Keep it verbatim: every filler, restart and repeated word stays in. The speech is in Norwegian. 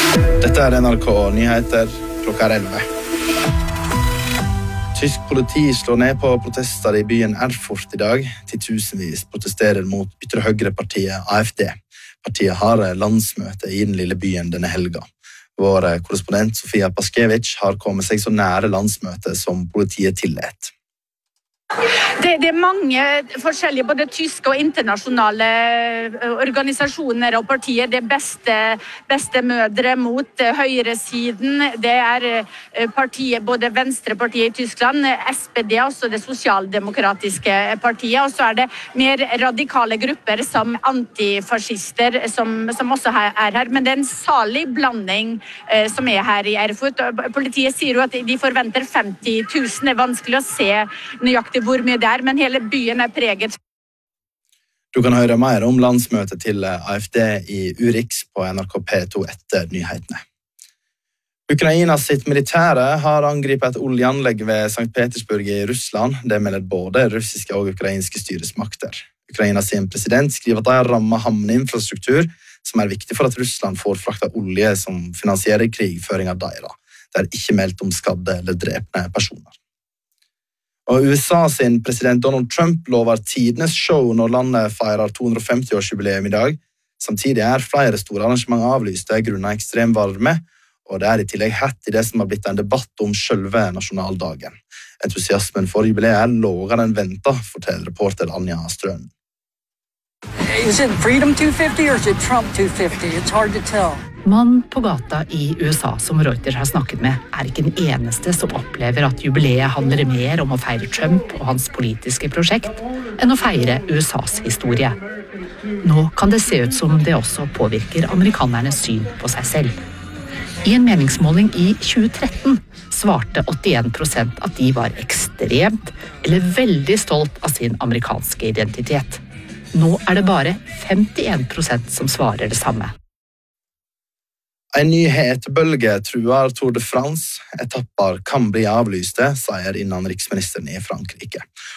Dette er N R K Nyheter, klokka er elleve. Tysk politi slår ned på protester i byen Erfurt i dag. Titusenvis protesterer mot ytre høyre-partiet A F D. Partiet har landsmøte i den lille byen denne helga. Vår korrespondent Sofia Paskevich har kommet seg så nære landsmøtet som politiet tillät. Det, det er mange forskjellige, både tyske og internasjonale organisasjoner og partier. Det er beste, beste mødre mot høyresiden. Det er partiet, både venstrepartiet i Tyskland, S P D, altså det sosialdemokratiske partiet, og så er det mer radikale grupper som antifascister, som, som også er her. Men det er en salig blanding eh, som er her i Erfurt. Politiet sier jo at de forventer femti tusen. Det er vanskelig å se nøyaktig hvor mye det er, men hele byen er preget. Du kan høre mer om landsmøtet til A F D i Urix på N R K P to etter nyhetene. Ukrainas sitt militære har angripet et oljeanlegg ved Sankt Petersburg i Russland. Det melder både russiske og ukrainske styresmakter. Ukrainas president skriver at de har rammet havneinfrastruktur, som er viktig for at Russland får frakta olje som finansierer krigføringen deres. Det er ikke meldt om skadde eller drepne personer. Og U S A sin president Donald Trump lover tidenes show når landet feirer to hundre og femti-årsjubileum i dag. Samtidig er flere store arrangement avlyste grunnet ekstrem varme, og det er i tillegg hett i det som har blitt en debatt om selve nasjonaldagen. Entusiasmen for jubileet er lavere enn ventet, forteller reporter Anja Strøm. Is it Freedom two fifty or is it Trump two fifty? It's hard to tell. Mannen på gata i U S A som Reuters har snakket med, er ikke den eneste som opplever at jubileet handler mer om å feire Trump og hans politiske prosjekt enn å feire U S As historie. Nå kan det se ut som det også påvirker amerikanernes syn på seg selv. I en meningsmåling i tjue tretten svarte åttien prosent at de var ekstremt eller veldig stolt av sin amerikanske identitet. Nå er det bare femtien prosent som svarer det samme. En ny hetebølge truer Tour de France. Etapper kan bli avlyste, sier innenriksministeren i Frankrike.